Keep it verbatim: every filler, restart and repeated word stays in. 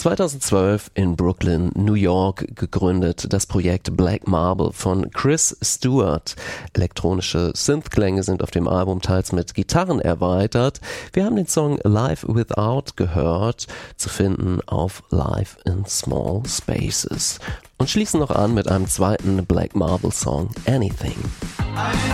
zweitausendzwölf in Brooklyn, New York gegründet, das Projekt Black Marble von Chris Stewart. Elektronische Synth-Klänge sind auf dem Album teils mit Gitarren erweitert. Wir haben den Song Live Without gehört, zu finden auf Live in Small Spaces. Und schließen noch an mit einem zweiten Black Marble Song, Anything.